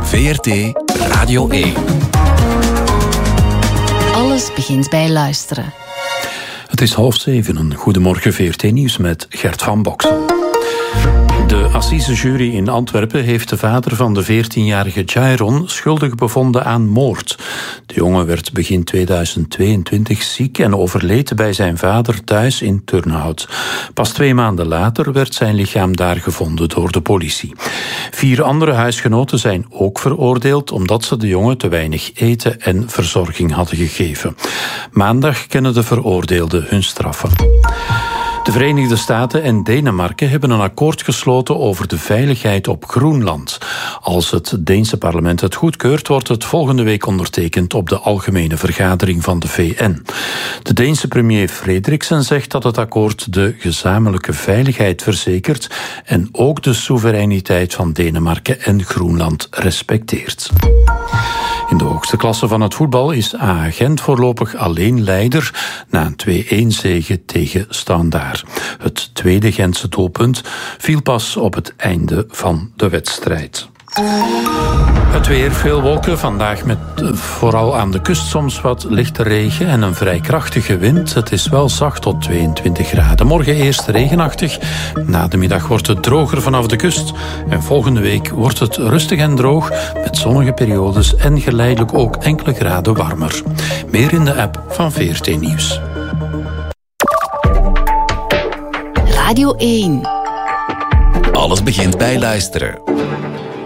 VRT Radio 1. Alles begint bij luisteren. Het is 6:30. Een goedemorgen VRT Nieuws met Gert van Boksen. De assisejury in Antwerpen heeft de vader van de 14-jarige Jairon schuldig bevonden aan moord. De jongen werd begin 2022 ziek en overleed bij zijn vader thuis in Turnhout. Pas 2 maanden later werd zijn lichaam daar gevonden door de politie. 4 andere huisgenoten zijn ook veroordeeld omdat ze de jongen te weinig eten en verzorging hadden gegeven. Maandag kennen de veroordeelden hun straffen. De Verenigde Staten en Denemarken hebben een akkoord gesloten over de veiligheid op Groenland. Als het Deense parlement het goedkeurt, wordt het volgende week ondertekend op de algemene vergadering van de VN. De Deense premier Frederiksen zegt dat het akkoord de gezamenlijke veiligheid verzekert en ook de soevereiniteit van Denemarken en Groenland respecteert. In de hoogste klasse van het voetbal is AA Gent voorlopig alleen leider na een 2-1-zege tegen Standaard. Het tweede Gentse doelpunt viel pas op het einde van de wedstrijd. Het weer, veel wolken. Vandaag met vooral aan de kust soms wat lichte regen en een vrij krachtige wind. Het is wel zacht tot 22 graden. Morgen eerst regenachtig. Na de middag wordt het droger vanaf de kust. En volgende week wordt het rustig en droog met zonnige periodes en geleidelijk ook enkele graden warmer. Meer in de app van VRT Nieuws. Radio 1. Alles begint bij luisteren.